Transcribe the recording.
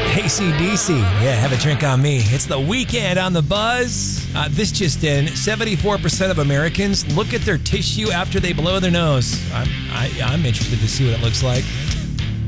AC/DC. Yeah, have a drink on me. It's the weekend on the Buzz. This just in, 74% of Americans look at their tissue after they blow their nose. I'm interested to see what it looks like.